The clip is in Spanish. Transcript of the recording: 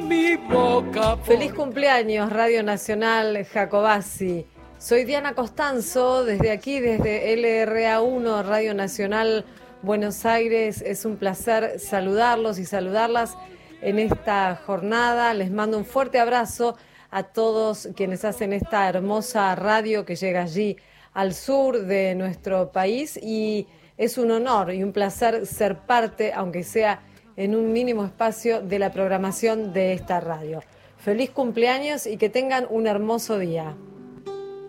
mi boca. Feliz cumpleaños, Radio Nacional Jacobasi. Soy Diana Costanzo, desde aquí, desde LRA1, Radio Nacional Buenos Aires. Es un placer saludarlos y saludarlas en esta jornada. Les mando un fuerte abrazo a todos quienes hacen esta hermosa radio que llega allí al sur de nuestro país, y es un honor y un placer ser parte, aunque sea en un mínimo espacio, de la programación de esta radio. Feliz cumpleaños y que tengan un hermoso día.